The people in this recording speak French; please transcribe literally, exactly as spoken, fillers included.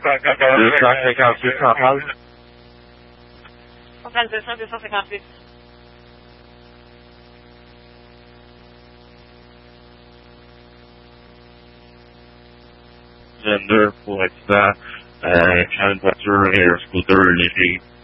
deux cent cinquante-huit, j'en parle. Centralisation deux cent cinquante-huit. vingt-deux pour accident, euh, une voiture et un scooter léger.